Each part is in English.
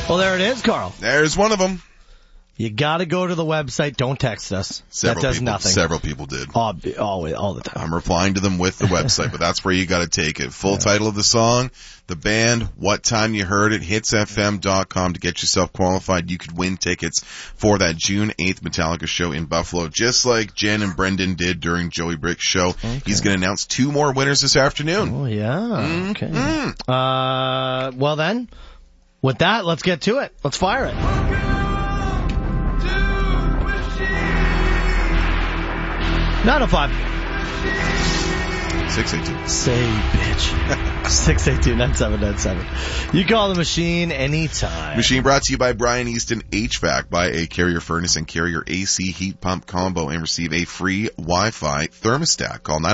Well, there it is, Carl. There's one of them. You gotta go to the website. Don't text us. That does nothing. Several people did. All the time. I'm replying to them with the website, but that's where you gotta take it. Full title of the song, the band, what time you heard it, hitsfm.com to get yourself qualified. You could win tickets for that June 8th Metallica show in Buffalo, just like Jen and Brendan did during Joey Brick's show. Okay. He's gonna announce 2 more winners this afternoon. Oh, yeah. Okay. Well then, with that, let's get to it. Let's fire it. 905. 682. Say bitch. 682-9797. You call the machine anytime. Machine brought to you by Brian Easton HVAC. Buy a Carrier furnace and Carrier AC heat pump combo and receive a free Wi-Fi thermostat. Call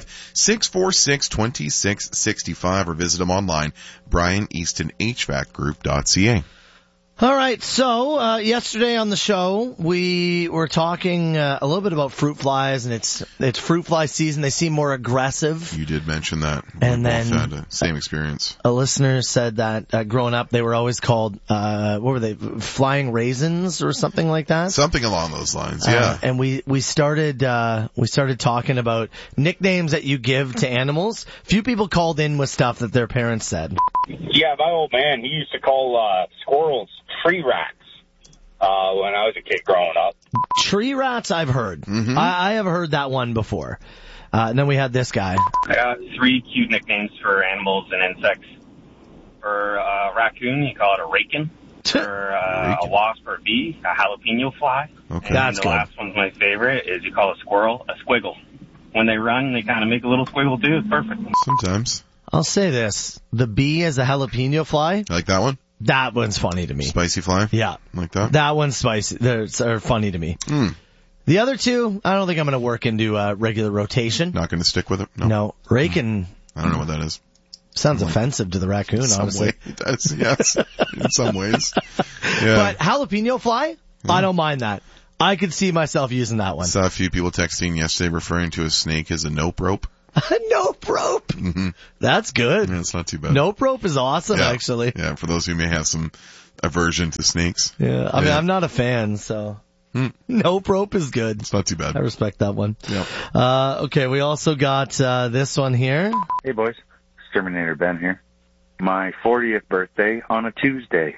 905-646-2665 or visit them online, BrianEastonHVACGroup.ca. All right, so yesterday on the show we were talking a little bit about fruit flies, and it's fruit fly season. They seem more aggressive. You did mention that. And then both had the same experience. A listener said that growing up they were always called what were they, flying raisins or something like that? Something along those lines, yeah. And we started talking about nicknames that you give to animals. Few people called in with stuff that their parents said. Yeah, my old man, he used to call squirrels tree rats when I was a kid growing up. Tree rats, I've heard. Mm-hmm. I have heard that one before. And then we had this guy. I got 3 cute nicknames for animals and insects. For a raccoon, you call it a rakin. For a wasp or a bee, a jalapeno fly. Okay. And That's the good. last one's my favorite, is you call a squirrel a squiggle. When they run, they kind of make a little squiggle too. It's perfect. Sometimes. I'll say this. The bee as a jalapeno fly, You like that one? that one's funny to me. Spicy fly? Yeah. Like that? That one's spicy. They're funny to me. The other 2, I don't think I'm going to work into regular rotation. Not going to stick with it? No. Rakin I don't know what that is. sounds offensive to the raccoon, In some honestly. way, it does, yes. In some ways. Yeah. But jalapeno fly, I don't mind that. I could see myself using that one. Saw a few people texting yesterday referring to a snake as a nope rope. Nope rope. Mm-hmm. That's good. Yeah, it's not too bad. Nope rope is awesome, Yeah. actually. Yeah, for those who may have some aversion to snakes. Yeah. I mean, I'm not a fan, so nope rope is good. It's not too bad. I respect that one. Yeah. Okay, we also got this one here. Hey, boys. Exterminator Ben here. My 40th birthday on a Tuesday.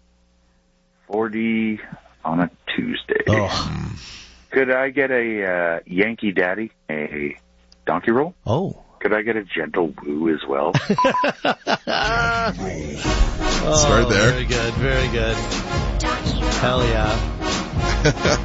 40 on a Tuesday. Oh. Could I get a Yankee Daddy, a donkey roll? Oh. Could I get a gentle woo as well? Start there. Very good, very good. Hell yeah.